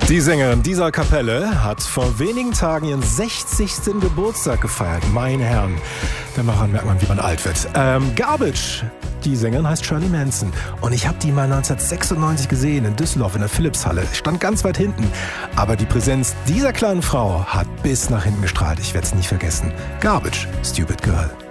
Die Sängerin dieser Kapelle hat vor wenigen Tagen ihren 60. Geburtstag gefeiert. Meine Herren, daran merkt man, wie man alt wird. Garbage, die Sängerin heißt Shirley Manson. Und ich habe die mal 1996 gesehen in Düsseldorf in der Philipshalle. Stand ganz weit hinten. Aber die Präsenz dieser kleinen Frau hat bis nach hinten gestrahlt. Ich werde es nicht vergessen. Garbage, Stupid Girl.